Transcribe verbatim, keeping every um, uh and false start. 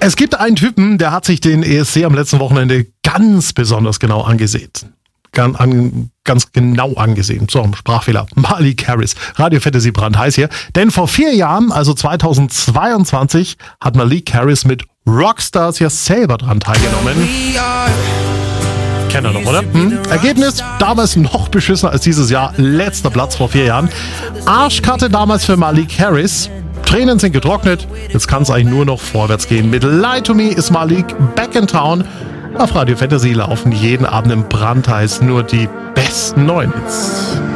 Es gibt einen Typen, der hat sich den E S C am letzten Wochenende ganz besonders genau angesehen. Ganz, an, ganz genau angesehen. So, Sprachfehler. Malik Harris. Radio Fantasy brandheiß hier. Denn vor vier Jahren, also zweitausendzweiundzwanzig, hat Malik Harris mit Rockstars ja selber dran teilgenommen. Kennt ihr noch, oder? Hm? Ergebnis, damals noch beschissener als dieses Jahr. Letzter Platz vor vier Jahren. Arschkarte damals für Malik Harris. Tränen sind getrocknet. Jetzt kann es eigentlich nur noch vorwärts gehen. Mit Lie to Me ist Malik back in town. Auf Radio Fantasy laufen jeden Abend im Brandheiß nur die besten neuen Hits.